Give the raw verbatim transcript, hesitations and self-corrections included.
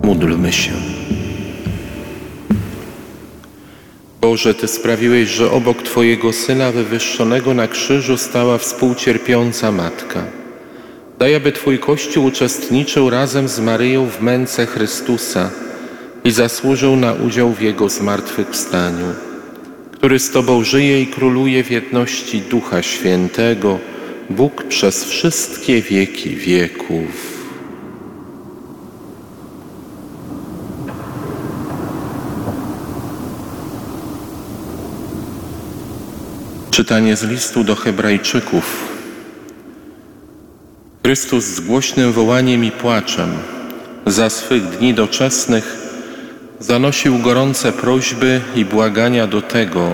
Módlmy się. Boże, Ty sprawiłeś, że obok Twojego Syna wywyższonego na krzyżu stała współcierpiąca Matka. Daj, aby Twój Kościół uczestniczył razem z Maryją w męce Chrystusa i zasłużył na udział w Jego zmartwychwstaniu, który z Tobą żyje i króluje w jedności Ducha Świętego, Bóg przez wszystkie wieki wieków. Czytanie z listu do Hebrajczyków. Chrystus z głośnym wołaniem i płaczem za swych dni doczesnych zanosił gorące prośby i błagania do Tego,